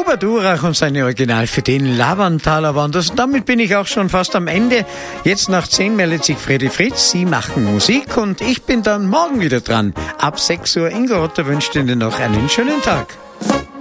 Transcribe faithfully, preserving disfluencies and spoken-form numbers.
Hubert Urach und seine Original für den Lavanthaler Wanders. Und damit bin ich auch schon fast am Ende. Jetzt nach zehn meldet sich Freddy Fritz. Sie machen Musik und ich bin dann morgen wieder dran. Ab sechs Uhr. Ingo Rotter wünscht Ihnen noch einen schönen Tag.